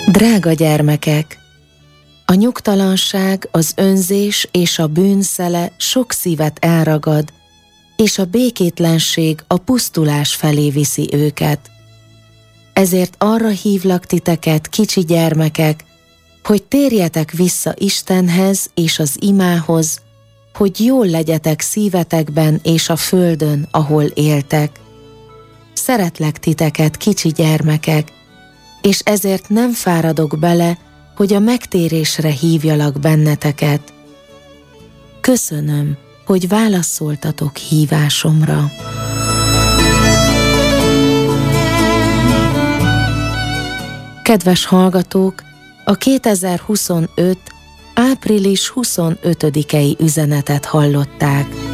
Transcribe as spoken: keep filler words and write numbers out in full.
Drága gyermekek! A nyugtalanság, az önzés és a bűn szele sok szívet elragad, és a békétlenség a pusztulás felé viszi őket. Ezért arra hívlak titeket, kicsi gyermekek, hogy térjetek vissza Istenhez és az imához, hogy jól legyetek szívetekben és a földön, ahol éltek. Szeretlek titeket, kicsi gyermekek, és ezért nem fáradok bele, hogy a megtérésre hívjalak benneteket. Köszönöm, hogy válaszoltatok hívásomra. Kedves hallgatók, a kétezer-huszonöt. április huszonötödikei üzenetet hallották.